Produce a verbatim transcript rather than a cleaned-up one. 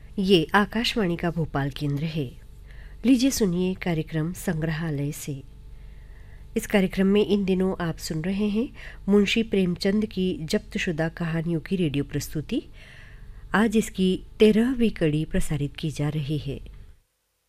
ये आकाशवाणी का भोपाल केंद्र है। लीजिए सुनिए कार्यक्रम संग्रहालय से। इस कार्यक्रम में इन दिनों आप सुन रहे हैं मुंशी प्रेमचंद की जब्तशुदा कहानियों की रेडियो प्रस्तुति। आज इसकी तेरहवीं कड़ी प्रसारित की जा रही है।